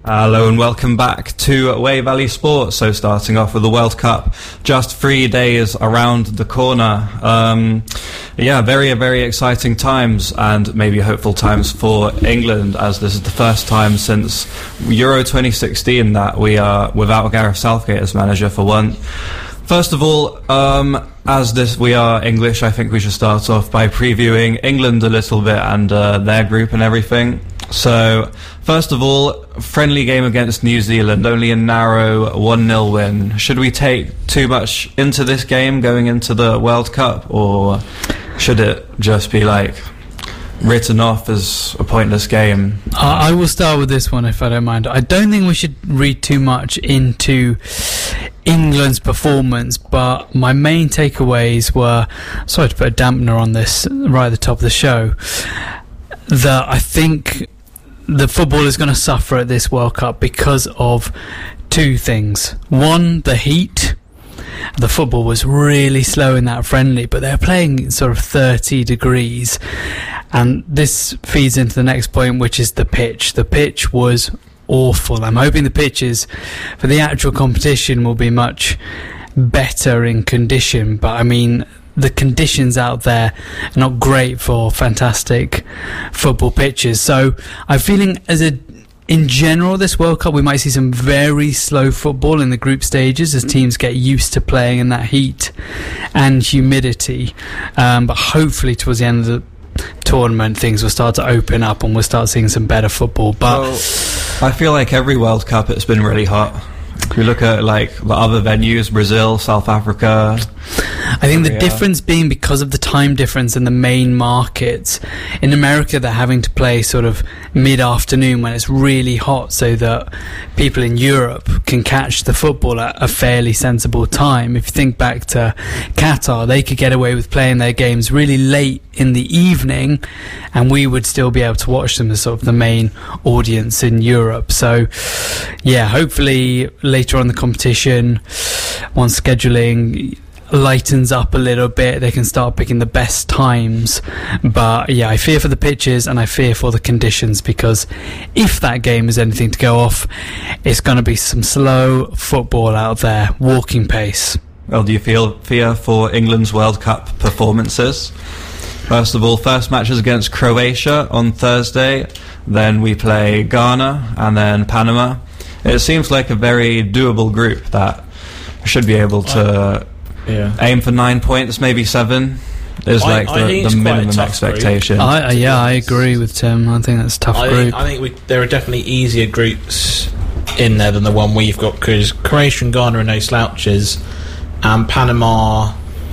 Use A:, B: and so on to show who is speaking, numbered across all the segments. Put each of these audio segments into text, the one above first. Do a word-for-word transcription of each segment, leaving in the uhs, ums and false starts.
A: Hello and welcome back to Way Valley Sports. So starting off with the World Cup, just three days around the corner. Um, yeah, very, very exciting times and maybe hopeful times for England, as this is the first time since Euro twenty sixteen that we are without Gareth Southgate as manager for one. First of all, um, as this we are English, I think we should start off by previewing England a little bit and uh, their group and everything. So, first of all, friendly game against New Zealand, only a narrow one nil win. Should we take too much into this game going into the World Cup, or should it just be like written off as a pointless game?
B: Uh, I will start with this one, if I don't mind. I don't think we should read too much into England's performance, but my main takeaways were, sorry to put a dampener on this right at the top of the show, that I think the football is going to suffer at this World Cup because of two things. One, the heat. The football was really slow in that friendly, but they're playing sort of thirty degrees. And this feeds into the next point, which is the pitch. The pitch was awful. I'm hoping the pitches for the actual competition will be much better in condition, but I mean, the conditions out there are not great for fantastic football pitches. So I'm feeling, as a in general, this World Cup we might see some very slow football in the group stages as teams get used to playing in that heat and humidity, um, but hopefully towards the end of the tournament things will start to open up and we'll start seeing some better football. But
A: well, I feel like every World Cup it's been really hot. If we look at like the other venues, Brazil, South Africa,
B: I think the difference being because of the time difference in the main markets. In America, they're having to play sort of mid-afternoon when it's really hot so that people in Europe can catch the football at a fairly sensible time. If you think back to Qatar, they could get away with playing their games really late in the evening and we would still be able to watch them as sort of the main audience in Europe. So, yeah, hopefully later on in the competition, once scheduling lightens up a little bit, they can start picking the best times. But yeah, I fear for the pitches and I fear for the conditions, because if that game is anything to go off, it's going to be some slow football out there, walking pace.
A: Well, do you feel fear for England's World Cup performances? First of all, first match is against Croatia on Thursday, then we play Ghana and then Panama. It seems like a very doable group that should be able to yeah. aim for nine points, maybe seven. Is like
C: I,
A: the,
C: I
A: the minimum expectation.
B: I, yeah, I agree with Tim. I think that's a tough
C: I
B: group.
C: Think, I think we, there are definitely easier groups in there than the one we've got, because Croatia and Ghana are no slouches, and Panama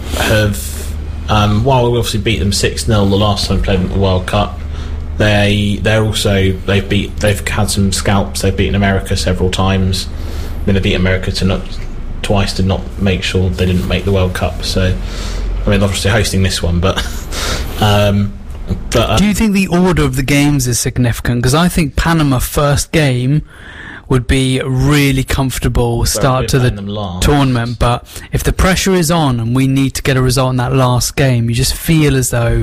C: have, um, while we obviously beat them six nil the last time we played them at the World Cup, they they're also they've beat they've had some scalps. They've beaten America several times. I mean, they beat America to not twice to not make sure they didn't make the World Cup. So, I mean, obviously hosting this one, but. um, but uh,
B: Do you think the order of the games is significant? Because I think Panama first game would be a really comfortable start to the tournament, but if the pressure is on and we need to get a result in that last game, you just feel as though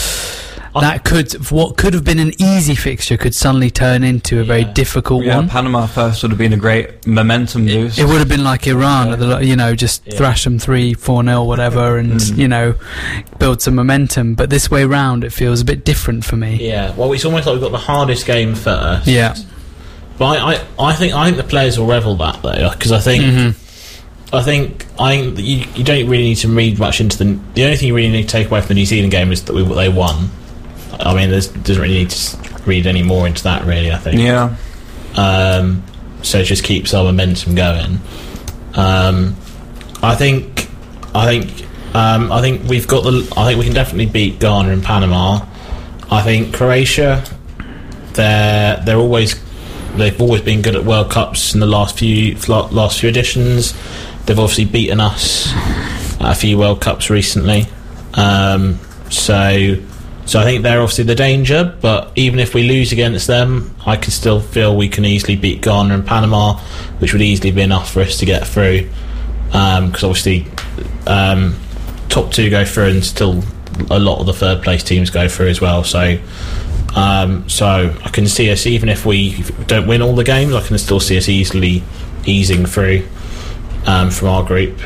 B: that could, what could have been an easy fixture could suddenly turn into a yeah. very difficult
A: yeah,
B: one.
A: Panama first would have been a great momentum boost.
B: It, it would have been like Iran, yeah. at the, you know, just yeah. thrash them three, four nil, whatever, and mm. you know, build some momentum. But this way round, it feels a bit different for me.
C: Yeah, well, it's almost like we've got the hardest game first.
B: Yeah,
C: but I, I, I think I think the players will revel that though, because I think. Mm-hmm. I think I think that you, you don't really need to read much into the. The only thing you really need to take away from the New Zealand game is that we, they won. I mean, there's doesn't really need to read any more into that, really. I think.
A: Yeah.
C: Um, so it just keeps our momentum going. Um, I think. I think. Um, I think we've got the. I think we can definitely beat Ghana and Panama. I think Croatia. They're they're always. They've always been good at World Cups in the last few last few editions. They've obviously beaten us at a few World Cups recently. Um, so. So I think they're obviously the danger, but even if we lose against them, I can still feel we can easily beat Ghana and Panama, which would easily be enough for us to get through. Because um, obviously, um, top two go through, and still a lot of the third place teams go through as well. So Um, so I can see us, even if we don't win all the games, I can still see us easily easing through um, from our group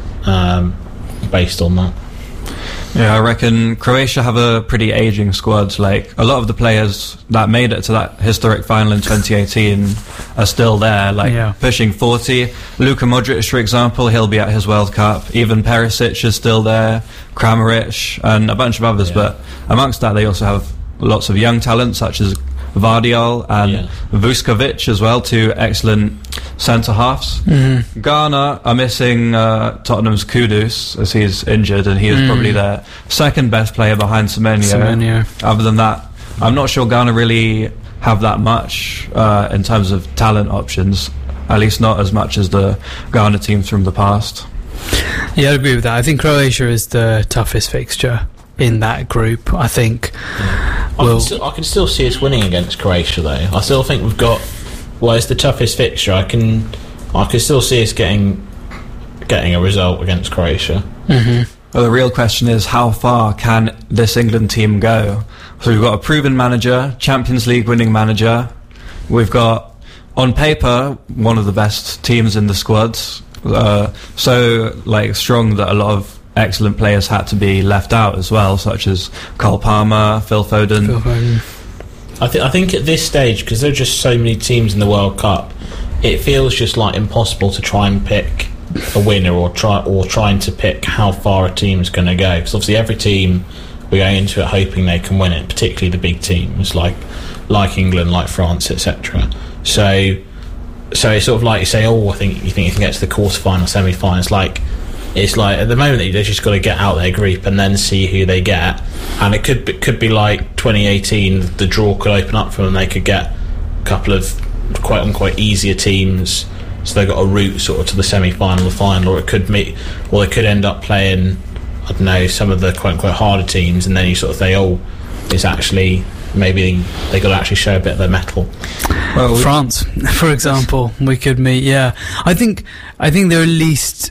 C: um, based on that.
A: Yeah, I reckon Croatia have a pretty ageing squad. Like, a lot of the players that made it to that historic final in twenty eighteen are still there, like
B: Yeah.
A: pushing forty. Luka Modric, for example, he'll be at his World Cup. Even Perisic is still there, Kramaric, and a bunch of others.
C: Yeah.
A: But amongst that, they also have lots of young talent, such as Vardiol and
C: Yeah.
A: Vuskovic as well, two excellent centre-halves.
B: Mm-hmm.
A: Ghana are missing uh, Tottenham's Kudus, as he's injured, and he is
B: Mm.
A: probably their second best player behind Semenyo.
B: Semenyo.
A: Other than that, I'm not sure Ghana really have that much uh, in terms of talent options, at least not as much as the Ghana teams from the past.
B: Yeah, I agree with that. I think Croatia is the toughest fixture in that group. I think
C: I,
B: we'll
C: can still, I can still see us winning against Croatia, though. I still think we've got. Well, it's the toughest fixture. I can, I can still see us getting, getting a result against Croatia.
B: Mhm.
A: Well, the real question is, how far can this England team go? So we've got a proven manager, Champions League winning manager. We've got, on paper, one of the best teams in the squads. Uh, so, like, strong that a lot of excellent players had to be left out as well, such as Cole Palmer, Phil Foden.
B: Phil Foden.
C: I, th- I think at this stage, because there are just so many teams in the World Cup, it feels just like impossible to try and pick a winner or try or trying to pick how far a team's going to go. Because obviously every team we're going into it hoping they can win it, particularly the big teams like like England, like France, et cetera. So, so it's sort of like you say, oh, I think you think you can get to the quarterfinal, semi-finals. Like it's like at the moment they've just got to get out their group and then see who they get. And it could be, could be like twenty eighteen, the draw could open up for them. They could get a couple of quite unquote easier teams, so they got a route sort of to the semi-final, the final, or it could meet, or they could end up playing, I don't know, some of the quote unquote harder teams, and then you sort of say, oh, it's actually maybe they got to actually show a bit of their mettle.
A: Well, we-
B: France, for example, we could meet. Yeah, I think I think there are at least.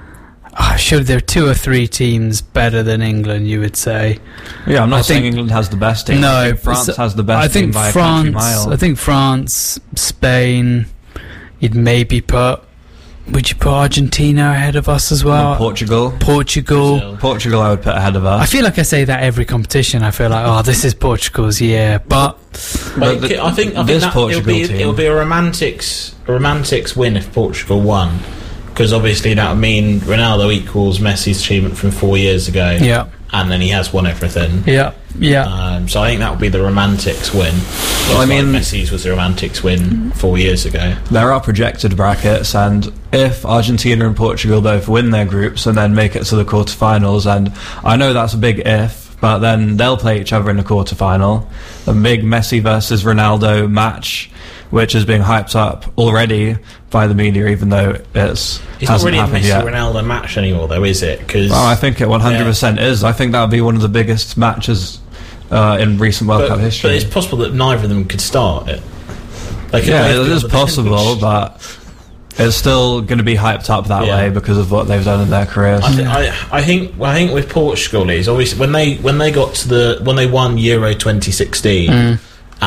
B: Oh, surely there are two or three teams better than England, you would say.
A: Yeah, I'm not
B: I
A: saying
B: think-
A: England has the best team.
B: No,
A: I think France
B: so-
A: has the best
B: I think
A: team by
B: France.
A: a country mile.
B: I think France, Spain. You'd maybe put. Would you put Argentina ahead of us as well?
A: And Portugal.
B: Portugal.
C: Brazil.
A: Portugal, I would put ahead of us.
B: I feel like I say that every competition. I feel like, oh, this is Portugal's year, but
C: But
A: But
C: it
A: the-
C: could- I think I think
A: this
C: that it'll
A: Portugal
C: be
A: team-
C: it'll be a romantics a romantics win if Portugal won, because obviously that would mean Ronaldo equals Messi's achievement from four years ago.
B: yeah,
C: And then he has won everything.
B: yeah, yeah.
C: Um, so I think that would be the romantics win.
A: Well, I
C: Just like
A: mean-
C: Messi's was the romantics win four years ago.
A: There are projected brackets, and if Argentina and Portugal both win their groups and then make it to the quarterfinals, and I know that's a big if, but then they'll play each other in the quarterfinal. A big Messi versus Ronaldo match, which is being hyped up already by the media, even though it's
C: It's not
A: hasn't
C: really a
A: happened
C: Messi
A: yet.
C: Ronaldo match anymore, though, is it? Because
A: Oh, I think it one hundred percent is. I think that would be one of the biggest matches uh, in recent World
C: but,
A: Cup
C: but
A: history.
C: it's possible that neither of them could start it. They could
A: Yeah,
C: both
A: it
C: be
A: is
C: on the
A: possible,
C: bench.
A: but it's still going to be hyped up that
C: Yeah.
A: way because of what they've done in their careers.
C: I, th- I, I think I think with Portugal is obviously when they when they got to the when they won Euro twenty sixteen
B: Mm.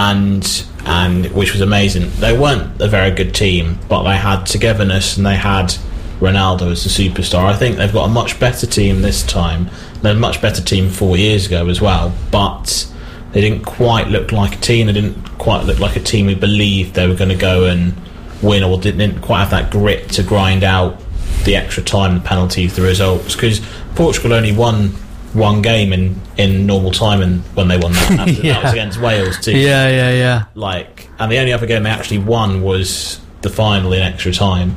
C: and and which was amazing. They weren't a very good team, but they had togetherness and they had Ronaldo as the superstar. I think they've got a much better team this time. They're a much better team four years ago as well, but they didn't quite look like a team. They didn't quite look like a team who believed they were going to go and win, or didn't quite have that grit to grind out the extra time, the penalties, the results. Because Portugal only won one game in, in normal time, and when they won that, that, was-
B: Yeah.
C: that was against Wales too.
B: Yeah, yeah, yeah.
C: Like, and the only other game they actually won was the final in extra time.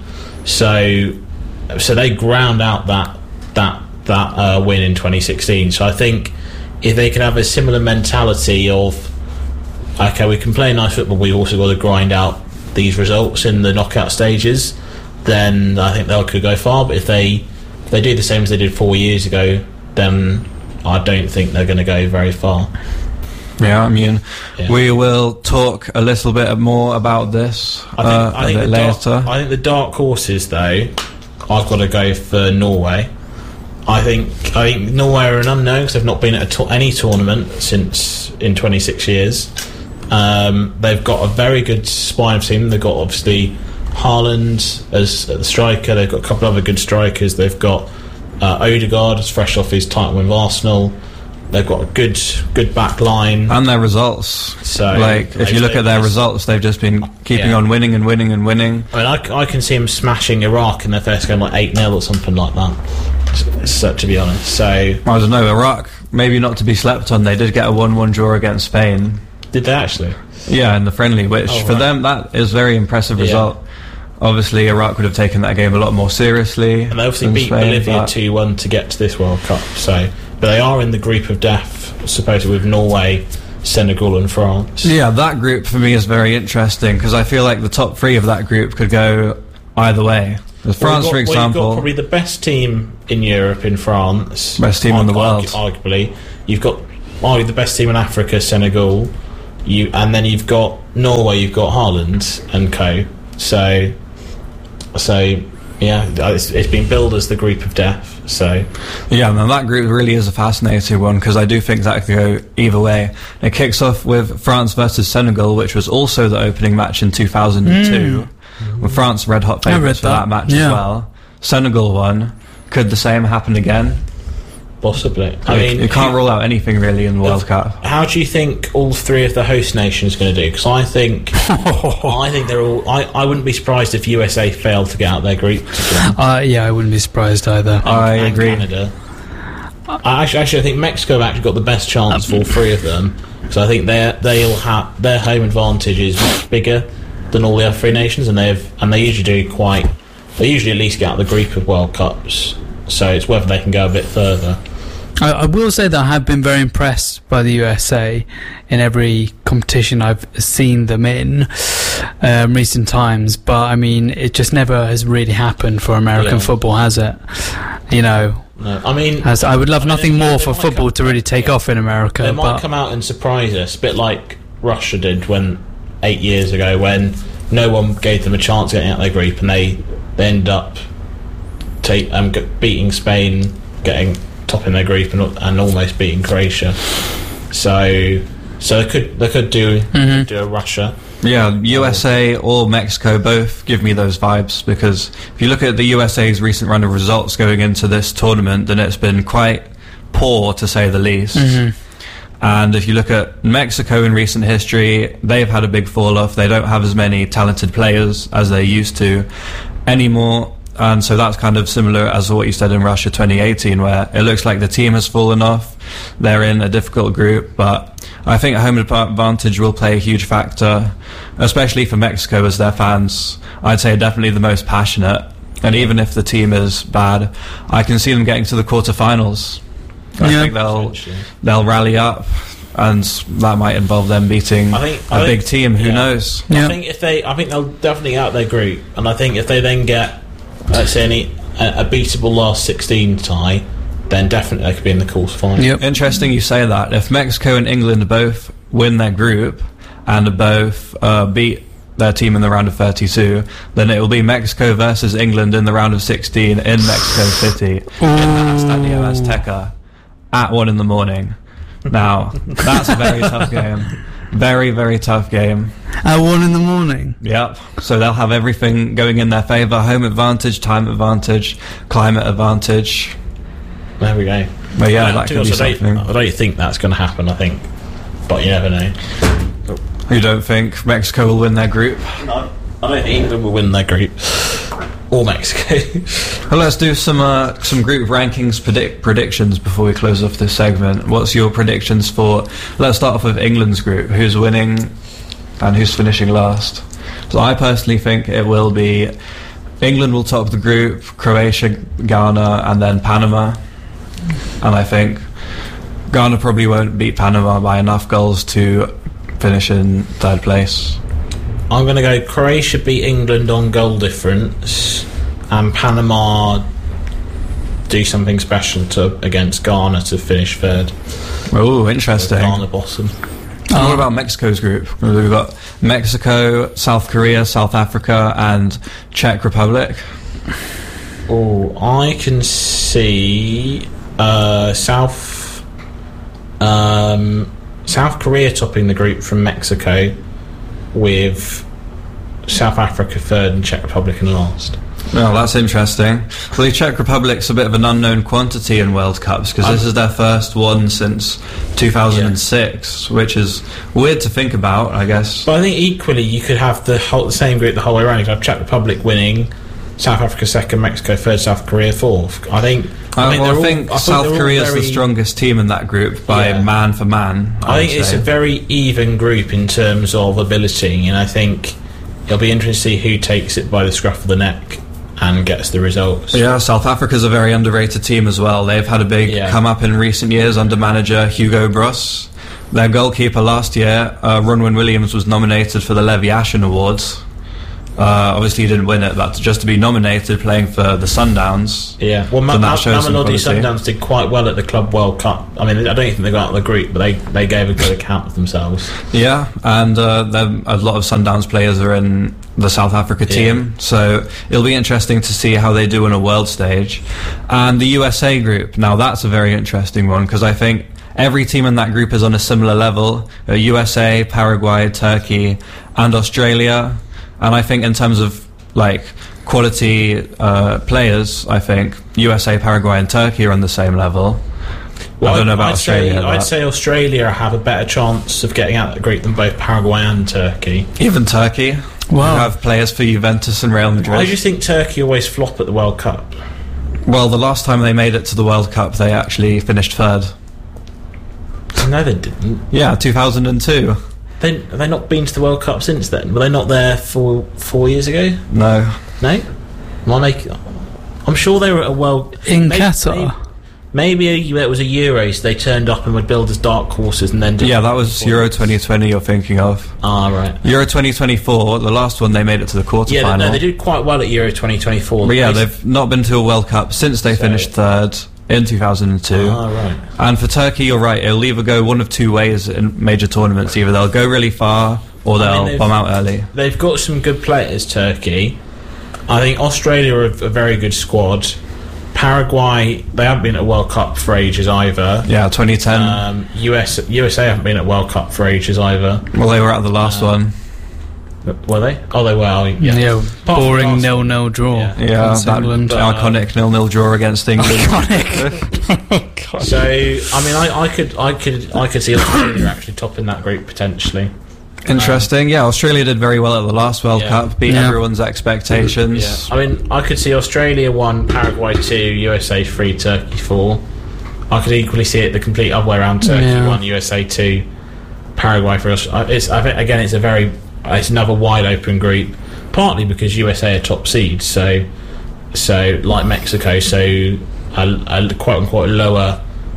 C: So, so they ground out that that that uh, win in twenty sixteen. So I think if they can have a similar mentality of, okay, we can play nice football, we've also got to grind out these results in the knockout stages, then I think they could go far. But if they if they do the same as they did four years ago, then I don't think they're going to go very far.
A: Yeah, I mean,
C: Yeah.
A: we will talk a little bit more about this
C: I think,
A: uh,
C: I
A: a
C: think
A: bit
C: the dark,
A: later.
C: I think the dark horses, though, I've got to go for Norway. I think I think Norway are an unknown because they've not been at a to- any tournament since in twenty-six years. Um, they've got a very good spine of team. They've got obviously Haaland as the striker. They've got a couple of other good strikers. They've got uh, Odegaard as fresh off his title with Arsenal. They've got a good good back line.
A: And their results. So, like, if you look at their results, they've just been keeping yeah. on winning and winning and winning.
C: I mean, I, I can see them smashing Iraq in their first game like eight nil or something like that, so, to be honest. So I
A: don't know, Iraq, maybe not to be slept on. They did get a one one draw against Spain.
C: Did they actually?
A: Yeah, in the friendly, which oh, for right. them, that is a very impressive yeah. result. Obviously, Iraq would have taken that game a lot more seriously.
C: And they obviously beat Spain, Bolivia two one to get to this World Cup, so... But they are in the group of death, supposedly with Norway, Senegal and France.
A: Yeah, that group for me is very interesting because I feel like the top three of that group could go either way. There's France,
C: well, got,
A: for example.
C: Well, you've got probably the best team in Europe in France.
A: Best team in the world.
C: Arguably. You've got arguably the best team in Africa, Senegal. You And then you've got Norway, you've got Haaland and co. So, so yeah, it's, it's been billed as the group of death. So
A: yeah, now that group really is a fascinating one because I do think that could go either way. It kicks off with France versus Senegal, which was also the opening match in two thousand two, mm. with France red hot favourites for that, that match yeah. as well. Senegal won. Could the same happen again?
C: Possibly.
A: I mean, you can't rule out anything really in the World Cup.
C: How do you think all three of the host nations are going to do? Because I think, I think they're all. I, I wouldn't be surprised if U S A failed to get out their group.
B: Uh, yeah, I wouldn't be surprised either.
C: And,
A: I
C: and
A: agree.
C: Canada. I actually, actually, I think Mexico have actually got the best chance for all three of them. So I think they they'll have their home advantage is much bigger than all the other three nations, and they've and they usually do quite. They usually at least get out the group of World Cups. So it's whether they can go a bit further.
B: I, I will say that I have been very impressed by the U S A in every competition I've seen them in um, recent times, but I mean it just never has really happened for American yeah. football, has it? You know,
C: no, I mean,
B: as I would love
C: I mean,
B: nothing more for football
C: come,
B: to really take yeah. off in America.
C: They might
B: but
C: come out and surprise us, a bit like Russia did when eight years ago when no one gave them a chance getting out of their group, and they they end up take, um, beating Spain, getting top in their group, and, and almost beating Croatia. So, so they could they could do
B: mm-hmm.
C: could do a Russia.
A: Yeah, U S A or Mexico both give me those vibes because if you look at the U S A's recent run of results going into this tournament, then it's been quite poor to say the least.
B: Mm-hmm.
A: And if you look at Mexico in recent history, they've had a big fall off. They don't have as many talented players as they used to anymore. And so that's kind of similar as what you said in Russia twenty eighteen, where it looks like the team has fallen off. They're in a difficult group, but I think home advantage will play a huge factor, especially for Mexico as their fans. I'd say definitely the most passionate. And even if the team is bad, I can see them getting to the quarterfinals. I yeah. think they'll they'll rally up, and that might involve them beating
C: I think,
A: a
C: I
A: big
C: think,
A: team. Who
C: yeah.
A: knows?
C: I
B: yeah.
C: think if they, I think they'll definitely get out their group, and I think if they then get, let's say, any, a, a beatable last sixteen tie, then definitely they could be in the quarterfinals.
B: Yep.
A: Interesting you say that. If Mexico and England both win their group and both uh, beat their team in the round of thirty-two, then it will be Mexico versus England in the round of sixteen in Mexico City in the Estadio Azteca at one in the morning. Now, that's a very tough game. Very, very tough game.
B: At one in the morning?
A: Yep. So they'll have everything going in their favour. Home advantage, time advantage, climate advantage.
C: There we go.
A: But yeah, yeah that could be something.
C: I don't, I don't think that's going to happen, I think. But you never know.
A: You don't think Mexico will win their group?
C: No. I don't think England will win their group. Or Mexico.
A: Well, let's do some uh, some group rankings predict predictions before we close off this segment. What's your predictions for... Let's start off with England's group. Who's winning and who's finishing last? So I personally think it will be... England will top the group, Croatia, Ghana, and then Panama. And I think Ghana probably won't beat Panama by enough goals to finish in third place.
C: I'm going to go Croatia beat England on goal difference, and Panama do something special to against Ghana to finish third.
A: Oh, interesting.
C: Ghana bottom.
A: Oh. What about Mexico's group? We've got Mexico, South Korea, South Africa, and Czech Republic.
C: Oh, I can see uh, South. Um, South Korea topping the group from Mexico, with South Africa third and Czech Republic in last.
A: Well, that's interesting. Well, the Czech Republic's a bit of an unknown quantity in World Cups because this is their first one since two thousand six, yeah. which is weird to think about, I guess.
C: But I think equally you could have the whole the same group the whole way around. You could have Czech Republic winning, South Africa second, Mexico third, South Korea fourth. I think. I
A: uh,
C: think,
A: well, I
C: all,
A: think
C: I
A: South Korea is
C: very,
A: the strongest team in that group by yeah. man for man. I,
C: I think it's
A: say.
C: a very even group in terms of ability, and I think it'll be interesting to see who takes it by the scruff of the neck and gets the results.
A: Yeah, South Africa's a very underrated team as well. They've had a big yeah. come up in recent years under manager Hugo Broos. Their goalkeeper last year, uh, Ronwen Williams, was nominated for the Levi Ashen Awards. Uh, obviously, he didn't win it, but just to be nominated playing for the Sundowns.
C: Yeah, well, Ma- Ma- Mamelodi Sundowns did quite well at the Club World Cup. I mean, I don't think they got out of the group, but they, they gave a good account of themselves.
A: Yeah, and uh, a lot of Sundowns players are in the South Africa team, yeah. so it'll be interesting to see how they do on a world stage. And the U S A group, now that's a very interesting one, because I think every team in that group is on a similar level. Uh, U S A, Paraguay, Turkey, and Australia. And I think in terms of like quality uh, players, I think U S A, Paraguay and Turkey are on the same level. Well, I don't know about
C: I'd
A: Australia.
C: Say, I'd say Australia have a better chance of getting out of the group than both Paraguay and Turkey.
A: Even Turkey.
B: Wow.
A: You have players for Juventus and Real Madrid.
C: Why do you think Turkey always flop at the World Cup?
A: Well, the last time they made it to the World Cup, they actually finished third.
C: No, they didn't.
A: Yeah, two thousand two.
C: They, have they not been to the World Cup since then? Were they not there for four years ago?
A: No.
C: No? Am I making, I'm sure they were at a World...
B: In
C: maybe,
B: Qatar?
C: Maybe, maybe it was a Euros. So they turned up and would build as dark horses and then...
A: Yeah, that was Euro twenty twenty you're thinking of.
C: Ah, right.
A: Euro twenty twenty-four, the last one, they made it to the quarterfinal.
C: Yeah, no, they did quite well at Euro twenty twenty-four.
A: But yeah, they've not been to a World Cup since they so, finished third in two thousand two.
C: Ah, right.
A: And for Turkey, you're right, it'll either go one of two ways in major tournaments. Either they'll go really far or they'll I mean, bomb out early.
C: They've got some good players, Turkey. I think Australia are a, a very good squad. Paraguay, they haven't been at a World Cup for ages either.
A: Yeah, twenty ten.
C: Um, U S, U S A haven't been at a World Cup for ages either.
A: Well, they were at the last
C: um,
A: one.
C: Were they? Oh, they were. Oh, yeah,
B: yeah boring nil-nil draw.
A: Yeah, yeah that
B: England.
A: But, iconic nil-nil draw against England.
B: Iconic.
C: So, I mean, I, I could, I could, I could see Australia actually topping that group potentially.
A: Interesting. Um, yeah, Australia did very well at the last World
C: yeah.
A: Cup, beat
B: yeah.
A: everyone's expectations.
C: Yeah. I mean, I could see Australia one, Paraguay two, U S A three, Turkey four. I could equally see it the complete other way around: Turkey yeah. one, U S A two, Paraguay for us. It's I think again, it's a very, it's another wide open group. Partly because U S A are top seeds, so so like Mexico, so a, a quote unquote lower.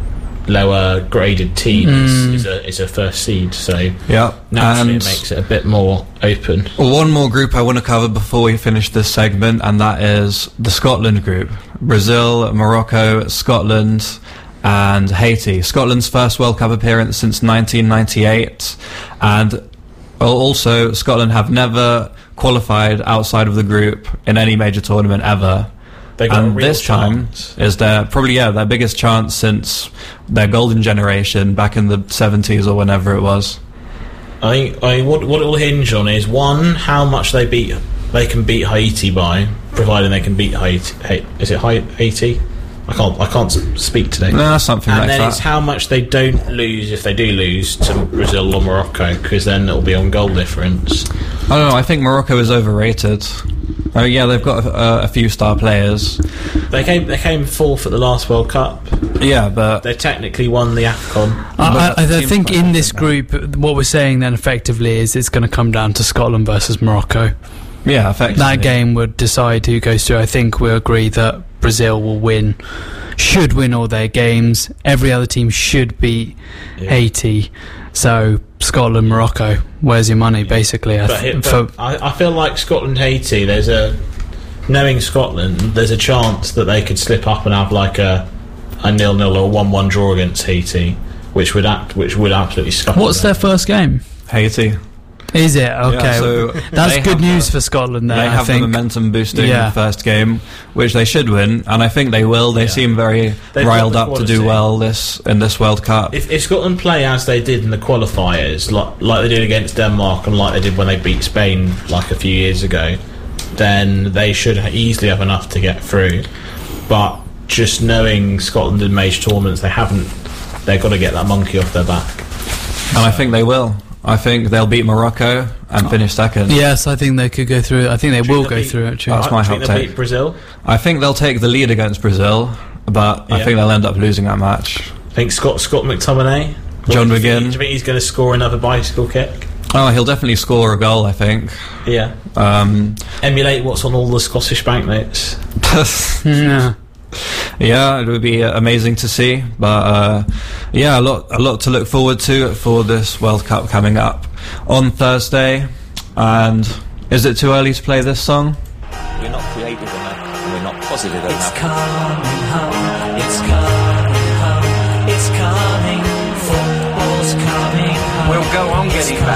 C: lower graded team mm. is, is a is a first seed, so
A: yeah,
C: naturally
A: and
C: it makes it a bit more open.
A: One more group I want to cover before we finish this segment, and that is the Scotland group: Brazil, Morocco, Scotland, and Haiti. Scotland's first World Cup appearance since nineteen ninety-eight, and also Scotland have never qualified outside of the group in any major tournament ever.
C: They got
A: and
C: a real
A: this
C: chance.
A: time is their probably yeah their biggest chance since their golden generation back in the seventies or whenever it was.
C: I think I mean, what what it will hinge on is one, how much they beat they can beat Haiti by, providing they can beat Haiti. Is it Haiti? I can't I can't speak today.
A: No, something
C: and
A: like that.
C: And then it's how much they don't lose if they do lose to Brazil or Morocco, because then it'll be on goal difference.
A: I don't know. I think Morocco is overrated. Oh yeah, they've got a, a few star players.
C: They came they came fourth at the last World Cup.
A: Yeah, but
C: they technically won the AFCON.
B: I, I, I think in this group, what we're saying then effectively is it's going to come down to Scotland versus Morocco.
A: Yeah, effectively.
B: That game would decide who goes through. I think we agree that Brazil will win, should win all their games. Every other team should beat yeah. Haiti. So Scotland, Morocco, where's your money? Basically,
C: but,
B: I,
C: but
B: for,
C: I, I feel like Scotland, Haiti. There's a knowing Scotland, there's a chance that they could slip up and have like a a nil-nil or one-one draw against Haiti, which would act, which would absolutely scupper
B: What's
C: them.
B: their first game?
A: Haiti.
B: Is it? Okay.
A: Yeah, so
B: that's
A: they
B: good
A: have
B: news
A: the-
B: for Scotland there,
A: They
B: I
A: have the
B: think.
A: momentum boosting
B: Yeah.
A: first game, which they should win, and I think they will. They
C: Yeah.
A: seem very
C: They've
A: riled
C: got the
A: up to do
C: quality.
A: well this in this World Cup.
C: If, if Scotland play as they did in the qualifiers, like like they did against Denmark and like they did when they beat Spain like a few years ago, then they should ha- easily have enough to get through. But just knowing Scotland in major tournaments, they haven't. They've got to get that monkey off their back.
A: And I think they will. I think they'll beat Morocco and finish second.
B: Yes, I think they could go through. I think they
C: Do you
B: will
C: think
B: go
C: they'll beat-
B: through. Actually,
A: That's my
C: Do you
A: hot
C: think they'll
A: take.
C: beat Brazil.
A: I think they'll take the lead against Brazil, but I
C: Yeah.
A: think they'll end up losing that match.
C: I think Scott Scott McTominay. What
A: John
C: do you think-
A: McGinn.
C: Do you think he's going to score another bicycle kick?
A: Oh, he'll definitely score a goal, I think.
C: Yeah.
A: Um,
C: Emulate what's on all the Scottish banknotes.
B: yeah.
A: yeah, it would be uh, amazing to see. But uh, yeah, a lot, a lot to look forward to for this World Cup coming up on Thursday. And is it too early to play this song?
D: We're not creative enough. We're not positive enough.
E: It's coming home, it's coming home, it's coming, football's coming home.
D: We'll go on getting back.